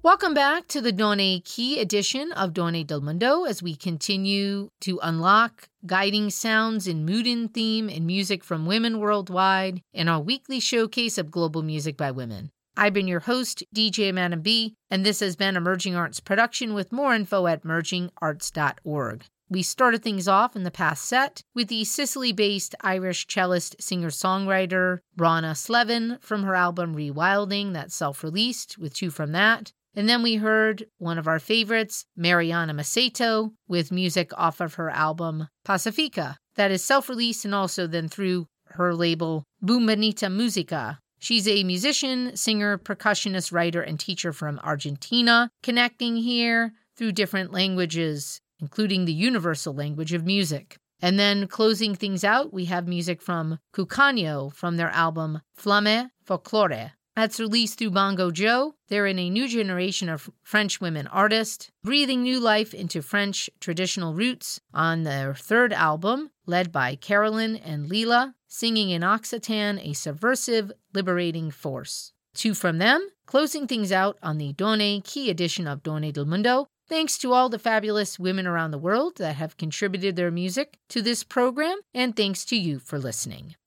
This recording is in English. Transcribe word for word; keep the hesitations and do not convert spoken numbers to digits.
Welcome back to the Donne Key edition of Donne del Mundo as we continue to unlock guiding sounds in mood and theme and music from women worldwide in our weekly showcase of global music by women. I've been your host, D J Amanda B, and this has been Emerging Arts Production with more info at merging arts dot org. We started things off in the past set with the Sicily-based Irish cellist singer-songwriter Bronagh Slevin from her album Rewilding, that's self-released, with two from that. And then we heard one of our favorites, Mariana Maceto, with music off of her album Pacifica. That is self-released and also then through her label Boombanita Musica. She's a musician, singer, percussionist, writer, and teacher from Argentina, connecting here through different languages, including the universal language of music. And then closing things out, we have music from Cucagno from their album Flamme Folklore. That's released through Bongo Joe. They're in a new generation of French women artists, breathing new life into French traditional roots on their third album, led by Carolyn and Lila, singing in Occitan, a subversive, liberating force. Two from them, closing things out on the Donne Key edition of Donne del Mundo. Thanks to all the fabulous women around the world that have contributed their music to this program, and thanks to you for listening.